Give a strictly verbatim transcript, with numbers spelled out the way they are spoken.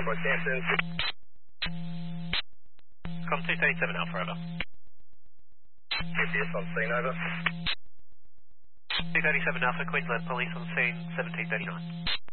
by Stanton. Com two thirty-seven Alpha, over. G P S on scene, over. two thirty-seven Alpha, Queensland Police on scene, seventeen thirty-nine.